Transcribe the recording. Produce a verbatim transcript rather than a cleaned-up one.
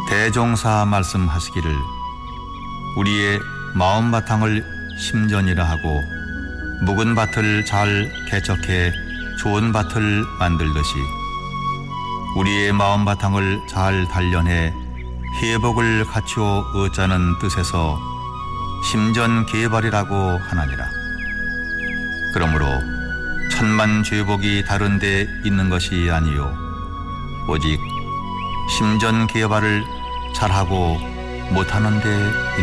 대종사 말씀하시기를 우리의 마음 바탕을 심전이라 하고 묵은 밭을 잘 개척해 좋은 밭을 만들듯이 우리의 마음 바탕을 잘 단련해 회복을 갖추어 얻자는 뜻에서 심전 개발이라고 하나니라. 그러므로 천만 죄복이 다른 데 있는 것이 아니요 오직 심전 개발을 잘하고 못하는 데 있는